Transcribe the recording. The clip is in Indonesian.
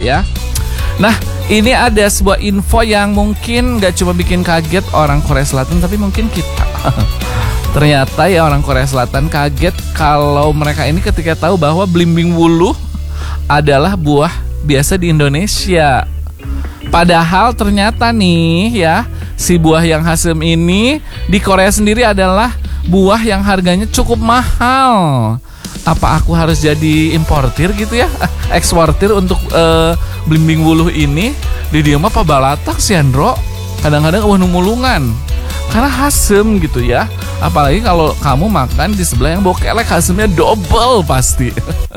ya. Nah, ini ada sebuah info yang mungkin gak cuma bikin kaget orang Korea Selatan, tapi mungkin kita. Ternyata ya orang Korea Selatan kaget kalau mereka ini ketika tahu bahwa belimbing wuluh adalah buah biasa di Indonesia. Padahal ternyata nih ya, si buah yang hasem ini di Korea sendiri adalah buah yang harganya cukup mahal. Apa aku harus jadi importir gitu ya? Eksportir untuk belimbing wuluh ini. Di dia mah pabalatak sih Andro. Kadang-kadang numulungan. Karena hasem gitu ya. Apalagi kalau kamu makan di sebelah yang bau kelek, hasemnya double pasti.